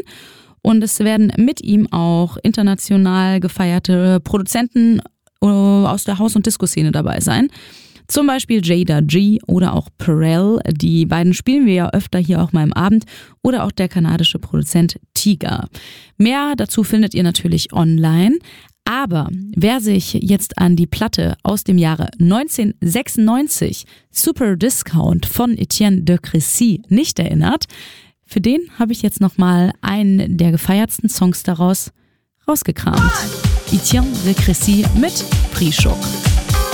Und es werden mit ihm auch international gefeierte Produzenten aus der House- und Disco-Szene dabei sein. Zum Beispiel Jada G oder auch Perel. Die beiden spielen wir ja öfter hier auch mal im Abend. Oder auch der kanadische Produzent Tiga. Mehr dazu findet ihr natürlich online. Aber wer sich jetzt an die Platte aus dem Jahre 1996, Super Discount von Etienne de Crécy, nicht erinnert, für den habe ich jetzt nochmal einen der gefeiertsten Songs daraus rausgekramt. Etienne de Crécy mit Prix Choc.